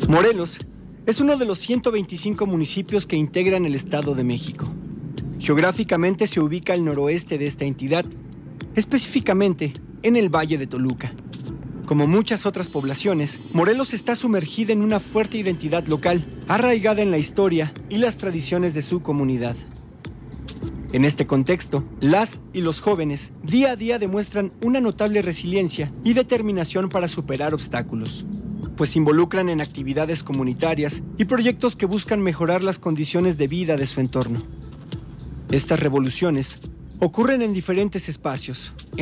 Morelos es uno de los 125 municipios que integran el Estado de México. Geográficamente se ubica al noroeste de esta entidad, específicamente en el Valle de Toluca. Como muchas otras poblaciones, Morelos está sumergida en una fuerte identidad local, arraigada en la historia y las tradiciones de su comunidad. En este contexto, las y los jóvenes día a día demuestran una notable resiliencia y determinación para superar obstáculos, pues se involucran en actividades comunitarias y proyectos que buscan mejorar las condiciones de vida de su entorno. Estas revoluciones ocurren en diferentes espacios,